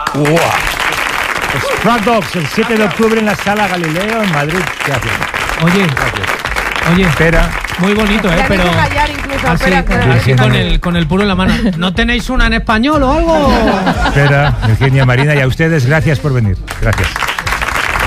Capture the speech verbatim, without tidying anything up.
¡Wow! Scrap Dogs, el siete de octubre en la Sala Galileo, en Madrid. Gracias. Oye, Gracias. oye, Espera. muy bonito, ¿eh? Pero callar incluso, así, espera, espera. así con el, con el puro en la mano. ¿No tenéis una en español o algo? Espera, Virginia, Marina, y a ustedes, gracias por venir. Gracias.